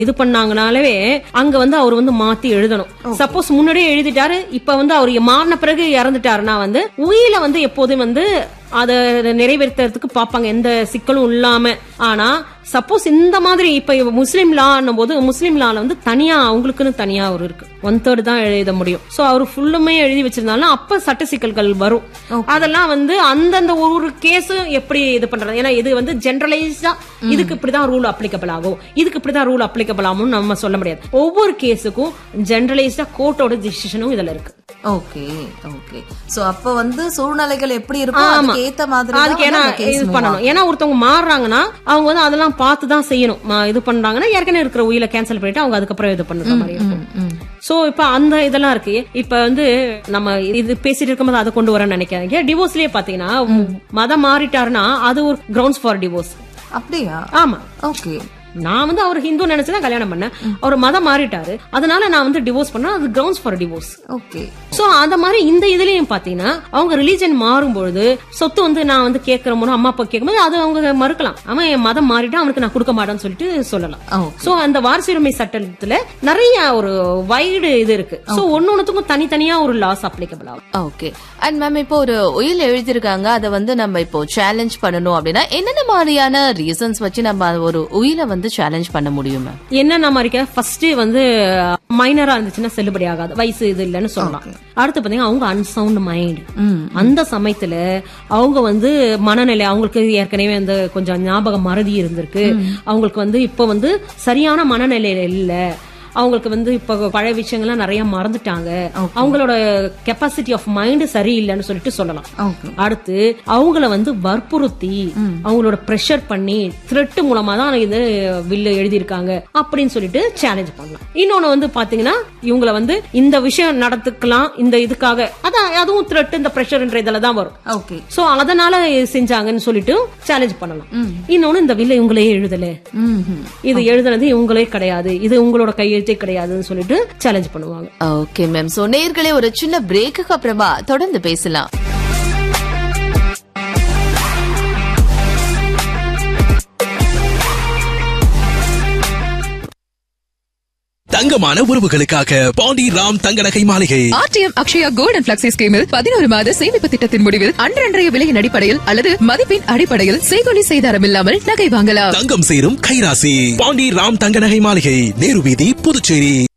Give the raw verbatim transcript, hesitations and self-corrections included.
இது பண்ணாங்கனாலே அங்க வந்து அவர் வந்து மாத்தி எழுதணும். சப்போஸ் முன்னாடியே எழுதிட்டாரு, இப்ப வந்து அவர் மாறின பிறகு இறந்துட்டாருன்னா வந்து உயில வந்து எப்போதும் வந்து அத நிறைவேற்றுறதுக்கு பாப்பாங்க, எந்த சிக்கலும் இல்லாம. ஆனா சப்போஸ் இந்த மாதிரி இப்ப முஸ்லீம் லான்னும் போது முஸ்லீம் லால வந்து தனியா அவங்களுக்குன்னு தனியா ஒரு இருக்கு, ஒன் தேர்ட் தான் எழுத முடியும். சோ அவர் ஃபுல்லுமே எழுதி வச்சிருந்தாலும் அப்ப சட்ட சிக்கல்கள் வரும். அதெல்லாம் வந்து அந்தந்த ஒரு கேஸும் எப்படி இது பண்றது, ஏன்னா இது வந்து ஜெனரலைஸ்டா இதுக்கு இப்படிதான் ரூல் அப்ளிகபிள் ஆகும், இதுக்கு இப்படிதான் ரூல் அப்ளிகபிள் ஆகும் நம்ம சொல்ல முடியாது. ஒவ்வொரு கேஸுக்கும் ஜெனரலைஸ்டா கோர்ட்டோட டிசிஷனும் இதுல இருக்கு. Okay okay. சோ அப்ப வந்து சூழ்நிலைகள் எப்படி இருக்கும் அதுக்கு ஏத்த மாதிரி அதுக்கு ஏன்னா இது பண்ணணும். ஏன்னா ஒருத்தவங்க மாறுறாங்கன்னா அவங்க வந்து அதெல்லாம் பார்த்துதான் செய்யணும். இது பண்றாங்கன்னா ஏற்கனவே இருக்கிற உயிரை கேன்சல் பண்ணிட்டு அவங்க அதுக்கப்புறம் இது பண்ற மாதிரி இருக்கும். சோ இப்ப அந்த இதெல்லாம் இருக்கு. இப்ப வந்து நம்ம இது பேசிட்டு இருக்கும்போது அதை கொண்டு வரேன்னு நினைக்காதீங்க. டிவோர்ஸ்லயே பாத்தீங்கன்னா மதம் மாறிட்டாருன்னா அது ஒரு கிரவுண்ட்ஸ் ஃபார் டிவோர்ஸ். அப்படியா? ஆமா. ஓகே. நான் வந்து அவர் ஹிந்து நினைச்சுதான் கல்யாணம் பண்ணேன், அவர் மதம் மாறிட்டாரு, அதனால நான் வந்து டிவோர்ஸ் பண்ணேன், அது grounds for divorce. Okay. So அந்த மாதிரி இந்த இதுலயும் பாத்தீங்கன்னா அவங்க ரிலீஜன் மாறும்பொழுது சொத்து வந்து நான் வந்து கேட்கிற போது அம்மா அப்பா கேட்கும்போது அது அவங்க மறுக்கலாம். அவன் என் மதம் மாறிட்டா அவனுக்கு நான் கொடுக்க மாட்டேன்னு சொல்லிட்டு சொல்லலாம். சோ அந்த வாரிசுரிமை சட்டத்துல நிறைய ஒரு வைடு இது இருக்கு. சோ ஒன்னொன்னுக்கும் தனித்தனியா ஒரு லாஸ் அப்ளிகபிள் ஆகும். ஓகே. அண்ட் மேம் இப்போ ஒரு உயில் எழுதிருக்காங்க, அதை வந்து நம்ம இப்போ சேலஞ்ச் பண்ணணும் அப்படின்னா என்னென்ன மாதிரியான ரீசன்ஸ் வச்சு நம்ம ஒரு உயில வந்து சேலஞ்ச் பண்ண முடியும்? என்னென்ன மாதிரி ஃபர்ஸ்ட் வந்து மைனரா இருந்துச்சுன்னா செல்லுபடி ஆகாது, வயசு இது இல்லன்னு சொல்லலாம். அடுத்து பாத்தீங்கன்னா அவங்க அன்சவுண்ட் மைண்ட், அந்த சமயத்துல அவங்க வந்து மனநிலை அவங்களுக்கு ஏற்கனவே வந்து கொஞ்சம் ஞாபக மறதி இருந்திருக்கு, அவங்களுக்கு வந்து இப்ப வந்து சரியான மனநிலையில இல்ல, அவங்களுக்கு வந்து இப்ப பழைய விஷயங்கள்லாம் நிறைய மறந்துட்டாங்க, அவங்களோட கெப்பாசிட்டி ஆஃப் மைண்ட் சரியில்லைன்னு சொல்லிட்டு சொல்லலாம். அடுத்து அவங்கள வந்து வற்புறுத்தி அவங்களோட பிரஷர் பண்ணி த்ரெட் மூலமா தான் இது வில்லு எழுதியிருக்காங்க அப்படின்னு சொல்லிட்டு சேலஞ்ச் பண்ணலாம். இன்னொன்னு வந்து பாத்தீங்கன்னா இவங்களை வந்து இந்த விஷயம் நடத்துக்கலாம் இந்த இதுக்காக, அதான் அதுவும் த்ரெட் இந்த பிரஷர்ன்ற இதுலதான் வரும். சோ அதனால செஞ்சாங்கன்னு சொல்லிட்டு சேலஞ்ச் பண்ணலாம். இன்னொன்னு இந்த வில்ல இவங்களே எழுதல, இது எழுதுனது இவங்களே கிடையாது, இது உங்களோட கையை கிடையாதுன்னு சொல்லிட்டு சேலஞ்ச் பண்ணுவாங்க. Okay ma'am. சோ நேயர்களே ஒரு சின்ன பிரேக்குக்கு அப்புறமா தொடர்ந்து பேசலாம். தங்கமான உறவுகளுக்காக பாண்டி ராம் தங்க நகை மாளிகை. RTM Akshaya gold and flexi ஸ்கீமில் பதினோரு மாத சேமிப்பு திட்டத்தின் முடிவில் அன்றன்றைய விலையின் அடிப்படையில் அல்லது மதிப்பின் அடிப்படையில் செய்கூலி செய்தாரம் இல்லாமல் நகை வாங்கலாம். தங்கம் சேரும் கைராசி பாண்டி ராம் தங்க நகை மாளிகை, நேரு வீதி, புதுச்சேரி.